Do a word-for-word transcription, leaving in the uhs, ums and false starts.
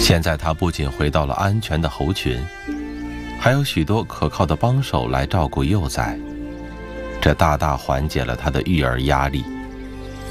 现在他不仅回到了安全的猴群，还有许多可靠的帮手来照顾幼崽，这大大缓解了他的育儿压力。